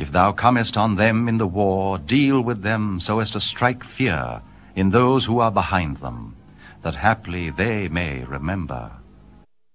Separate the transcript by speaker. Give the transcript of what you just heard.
Speaker 1: If thou comest on them in the war, deal with them so as to strike fear in those who are behind them, that haply they may remember.